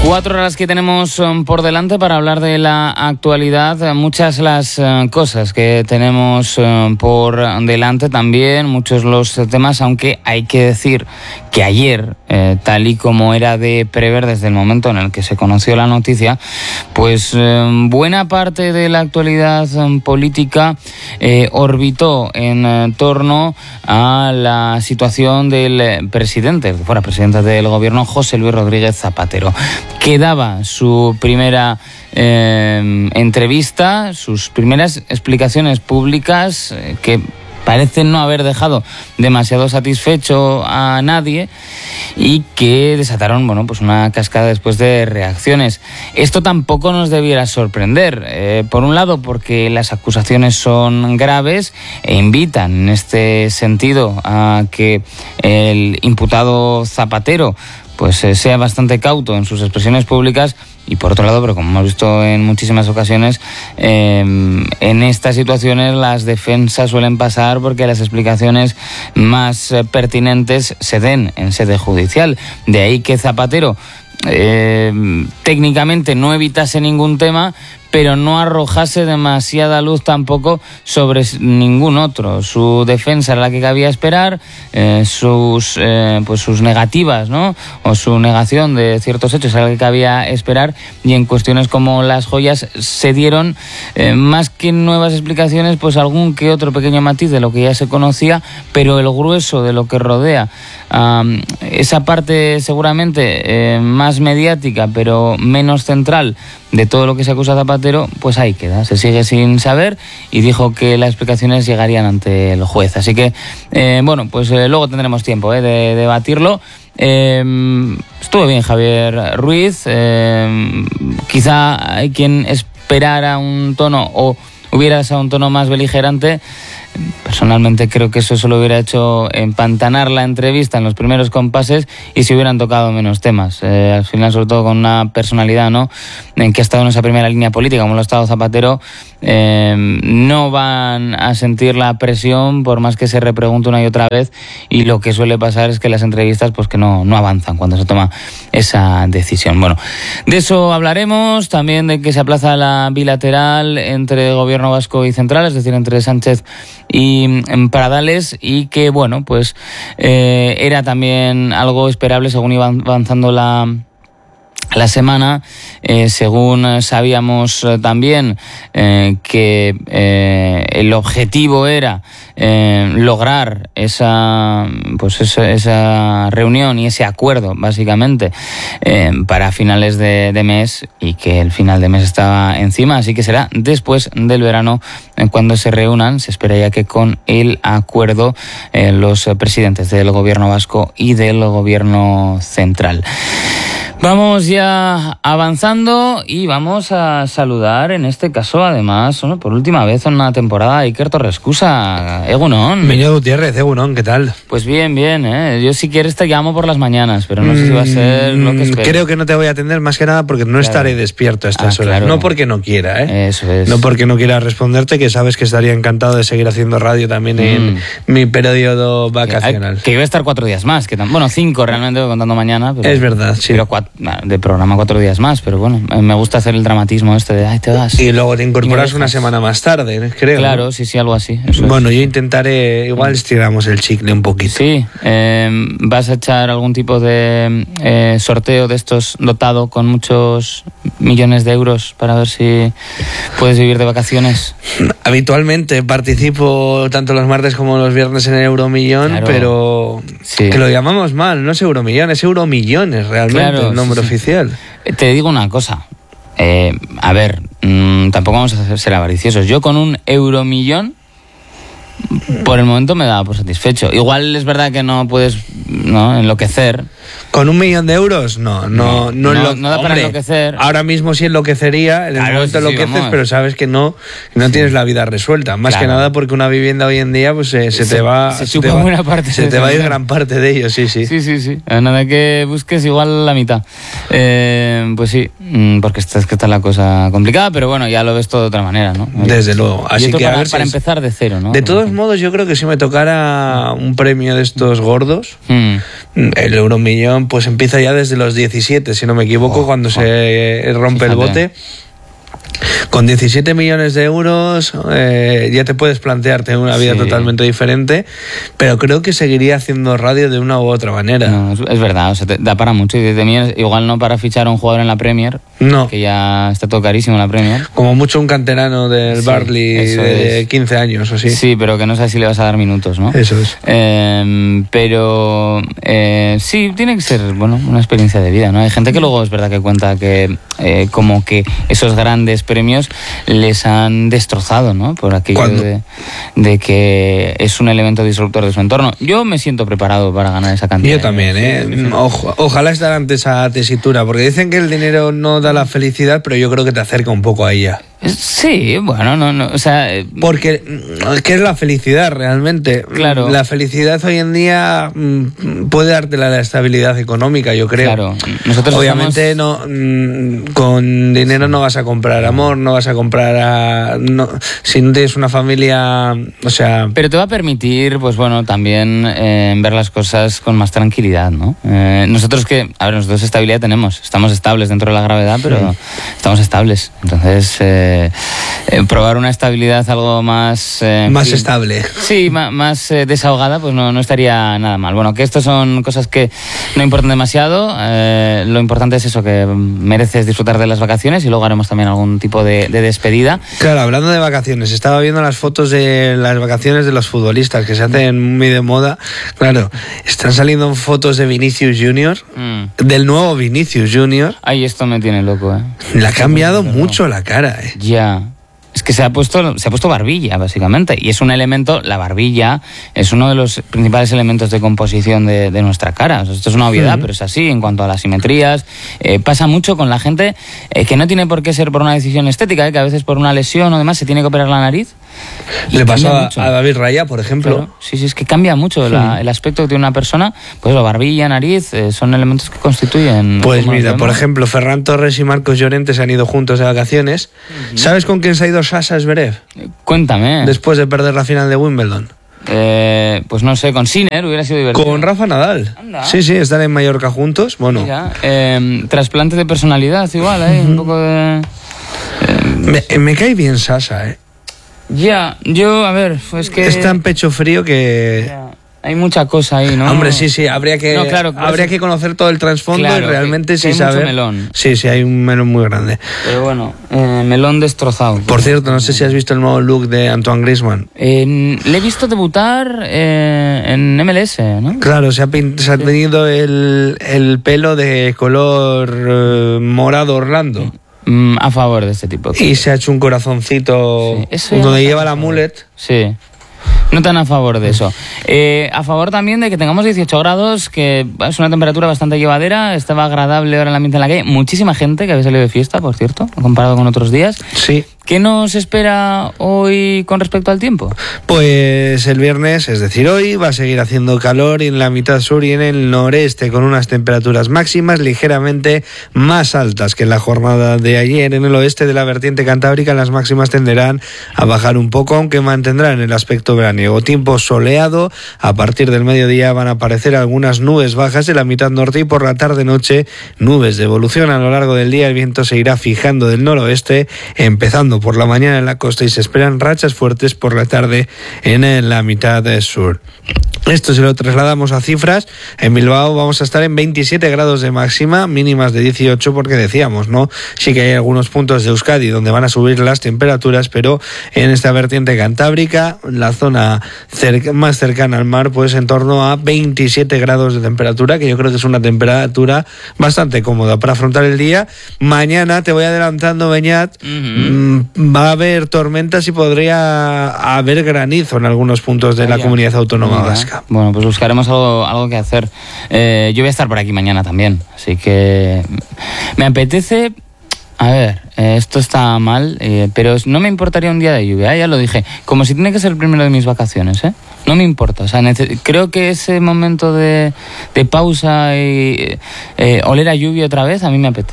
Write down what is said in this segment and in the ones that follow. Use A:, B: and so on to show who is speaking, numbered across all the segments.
A: 4 horas que tenemos por delante para hablar de la actualidad, muchas las cosas que tenemos por delante también, muchos los temas, aunque hay que decir que ayer, tal y como era de prever desde el momento en el que se conoció la noticia, pues buena parte de la actualidad política orbitó en torno a la situación del presidente, que fuera presidente del gobierno, José Luis Rodríguez Zapatero, que daba su primera entrevista, sus primeras explicaciones públicas que parecen no haber dejado demasiado satisfecho a nadie y que desataron, pues una cascada después de reacciones. Esto tampoco nos debiera sorprender, por un lado porque las acusaciones son graves e invitan en este sentido a que el imputado Zapatero pues sea bastante cauto en sus expresiones públicas, y por otro lado, pero como hemos visto en muchísimas ocasiones, en estas situaciones las defensas suelen pasar porque las explicaciones más pertinentes se den en sede judicial. De ahí que Zapatero técnicamente no evitase ningún tema, pero no arrojase demasiada luz tampoco sobre ningún otro. Su defensa era la que cabía esperar, sus negativas, ¿no?, o su negación de ciertos hechos era la que cabía esperar, y en cuestiones como las joyas se dieron, más que nuevas explicaciones, pues algún que otro pequeño matiz de lo que ya se conocía, pero el grueso de lo que rodea esa parte seguramente más mediática, pero menos central de todo lo que se acusa a Zapatero, pues ahí queda, se sigue sin saber, y dijo que las explicaciones llegarían ante el juez. Así que, luego tendremos tiempo de debatirlo. Estuvo bien Javier Ruiz, quizá hay quien esperara un tono o hubiera sido un tono más beligerante. Personalmente creo que eso solo hubiera hecho empantanar la entrevista en los primeros compases y se hubieran tocado menos temas. Al final, sobre todo con una personalidad, ¿no?, en que ha estado en esa primera línea política, como lo ha estado Zapatero, no van a sentir la presión por más que se repregunte una y otra vez, y lo que suele pasar es que las entrevistas pues que no avanzan cuando se toma esa decisión. Bueno, de eso hablaremos, también de que se aplaza la bilateral entre Gobierno vasco y central, es decir, entre Sánchez y Pradales, y que era también algo esperable según iba avanzando la semana, según sabíamos también que el objetivo era lograr esa reunión y ese acuerdo básicamente para finales de mes, y que el final de mes estaba encima, así que será después del verano cuando se reúnan. Se espera ya que con el acuerdo los presidentes del gobierno vasco y del gobierno central. Vamos ya avanzando y vamos a saludar, en este caso, además, por última vez en una temporada, a Iker Torrescusa. Egunon.
B: Meño Gutiérrez, Egunon, ¿qué tal?
A: Pues bien, Yo si quieres te llamo por las mañanas, pero no sé si va a ser lo que espero.
B: Creo que no te voy a atender más que nada porque no estaré despierto a estas horas. Claro. No porque no quiera,
A: Eso es.
B: No porque no quiera responderte, que sabes que estaría encantado de seguir haciendo radio también en mi periodo vacacional.
A: Que iba a estar 4 días más, 5 realmente, contando mañana. Pero,
B: es verdad, sí.
A: Pero de programa 4 días más, pero bueno, me gusta hacer el dramatismo de ay, te vas.
B: Y luego te incorporas una semana más tarde, creo.
A: Claro,
B: ¿no?
A: Sí, algo así.
B: Bueno, yo intentaré, igual estiramos el chicle un poquito.
A: Sí, ¿vas a echar algún tipo de sorteo de estos dotado con muchos millones de euros para ver si puedes vivir de vacaciones?
B: Habitualmente participo tanto los martes como los viernes en el Euromillón, claro, pero sí, que lo llamamos mal, no es Euromillón, es Euromillones realmente, claro, el nombre oficial.
A: Te digo una cosa, tampoco vamos a ser avariciosos. Yo con un Euromillón, por el momento me daba por satisfecho. Igual es verdad que no puedes enloquecer.
B: ¿Con 1 millón de euros? No
A: da para enloquecer.
B: Ahora mismo sí enloquecería, en el momento enloqueces, pero sabes que no tienes la vida resuelta. Más que nada porque una vivienda hoy en día pues se te va a ir gran parte de ello, sí.
A: Sí. Nada que busques igual la mitad. Pues sí, porque está la cosa complicada, pero bueno, ya lo ves todo de otra manera, ¿no?
B: Desde luego. Así que
A: para empezar de cero, ¿no?
B: De todos modos, yo creo que si me tocara un premio de estos gordos, El Euromillón pues empieza ya desde los 17, si no me equivoco, cuando se rompe el bote. Con 17 millones de euros ya te puedes plantearte una vida totalmente diferente, pero creo que seguiría haciendo radio de una u otra manera.
A: No, es verdad, o sea, te da para mucho. Y 17 millones, igual no para fichar a un jugador en la Premier, que ya está todo carísimo en la Premier.
B: Como mucho un canterano del Barley de 15 años o así.
A: Sí, pero que no sabes si le vas a dar minutos, ¿no?
B: Eso es.
A: Pero sí, tiene que ser, bueno, una experiencia de vida, ¿no? Hay gente que luego es verdad que cuenta que como que esos grandes premios les han destrozado, ¿no? Por aquello de que es un elemento disruptor de su entorno. Yo me siento preparado para ganar esa cantidad.
B: Yo también, ojalá estar ante esa tesitura, porque dicen que el dinero no da la felicidad, pero yo creo que te acerca un poco a ella.
A: Sí, bueno, no, o sea...
B: Porque, ¿qué es la felicidad realmente?
A: Claro.
B: La felicidad hoy en día puede darte la estabilidad económica, yo creo.
A: Claro. Nosotros
B: obviamente con dinero no vas a comprar amor, no vas a comprar si no tienes una familia, o sea...
A: Pero te va a permitir, pues bueno, también ver las cosas con más tranquilidad, ¿no? Nosotros estabilidad tenemos, estamos estables dentro de la gravedad, pero estamos estables, entonces... probar una estabilidad algo más...
B: más estable.
A: Sí, más desahogada, pues no estaría nada mal. Bueno, que estas son cosas que no importan demasiado. Lo importante es eso, que mereces disfrutar de las vacaciones y luego haremos también algún tipo de despedida.
B: Claro, hablando de vacaciones, estaba viendo las fotos de las vacaciones de los futbolistas que se hacen muy de moda. Claro, están saliendo fotos de Vinicius Junior, del nuevo Vinicius Junior.
A: Ay, esto me tiene loco,
B: Le ha cambiado mucho la cara,
A: Ya. Es que se ha puesto barbilla, básicamente. Y es un elemento, la barbilla es uno de los principales elementos de composición de nuestra cara. O sea, esto es una obviedad, pero es así en cuanto a las simetrías. Pasa mucho con la gente que no tiene por qué ser por una decisión estética, que a veces por una lesión o demás se tiene que operar la nariz.
B: Le pasó a David Raya, por ejemplo.
A: Claro. Sí, es que cambia mucho el aspecto que tiene una persona. Pues la barbilla, nariz, son elementos que constituyen...
B: Pues mira, por ejemplo, Ferran Torres y Marcos Llorente se han ido juntos de vacaciones. ¿Sabes con quién se ha ido Sasha Zverev?
A: Cuéntame.
B: Después de perder la final de Wimbledon.
A: Pues no sé, con Sinner hubiera sido divertido.
B: Con Rafa Nadal.
A: Anda.
B: Sí, están en Mallorca juntos. Bueno.
A: Mira, trasplante de personalidad igual, un poco de...
B: Me cae bien Sasha,
A: Ya, yo, a ver, pues que...
B: Es tan pecho frío que...
A: Ya, hay mucha cosa ahí, ¿no?
B: Hombre, sí, habría que conocer todo el trasfondo y realmente sí saber...
A: Hay mucho melón.
B: Sí, hay un melón muy grande.
A: Pero bueno, melón destrozado.
B: Por cierto, no sé si has visto el nuevo look de Antoine Griezmann.
A: Le he visto debutar en MLS, ¿no?
B: Claro, se ha tenido el pelo de color morado Orlando.
A: A favor de este tipo.
B: Y se ha hecho un corazoncito donde lleva la mullet.
A: Sí. No tan a favor de eso. A favor también de que tengamos 18 grados, que es una temperatura bastante llevadera. Estaba agradable ahora el ambiente en la calle. Muchísima gente que había salido de fiesta, por cierto, comparado con otros días.
B: Sí.
A: ¿Qué nos espera hoy con respecto al tiempo?
B: Pues el viernes, es decir, hoy va a seguir haciendo calor en la mitad sur y en el noreste, con unas temperaturas máximas ligeramente más altas que en la jornada de ayer. En el oeste de la vertiente cantábrica las máximas tenderán a bajar un poco, aunque mantendrán el aspecto veraniego. Tiempo soleado, a partir del mediodía van a aparecer algunas nubes bajas en la mitad norte y por la tarde-noche nubes de evolución. A lo largo del día el viento se irá fijando del noroeste, empezando por la mañana en la costa y se esperan rachas fuertes por la tarde en la mitad sur. Esto si lo trasladamos a cifras, en Bilbao vamos a estar en 27 grados de máxima, mínimas de 18 porque decíamos, ¿no? Sí que hay algunos puntos de Euskadi donde van a subir las temperaturas, pero en esta vertiente cantábrica, la zona más cercana al mar, pues en torno a 27 grados de temperatura, que yo creo que es una temperatura bastante cómoda para afrontar el día. Mañana, te voy adelantando, Beñat, va a haber tormentas y podría haber granizo en algunos puntos de la comunidad autónoma vasca.
A: Bueno, pues buscaremos algo que hacer. Yo voy a estar por aquí mañana también, así que me apetece... A ver, esto está mal, pero no me importaría un día de lluvia, ya lo dije. Como si tiene que ser el primero de mis vacaciones, no me importa. O sea, creo que ese momento de pausa y oler a lluvia otra vez, a mí me apetece.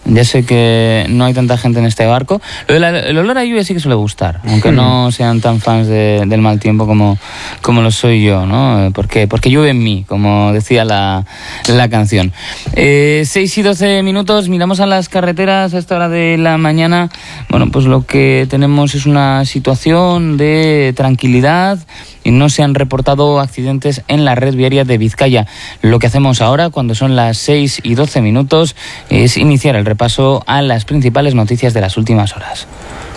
A: Ya sé que no hay tanta gente en este barco. El olor a lluvia sí que suele gustar, aunque no sean tan fans del mal tiempo como lo soy yo, ¿no? Porque llueve en mí, como decía la canción. 6 y 12 minutos, miramos a las carreteras a esta hora de la mañana. Bueno, pues lo que tenemos es una situación de tranquilidad y no se han reportado accidentes en la red viaria de Vizcaya. Lo que hacemos ahora, cuando son las 6 y 12 minutos, es iniciar el repaso a las principales noticias de las últimas horas.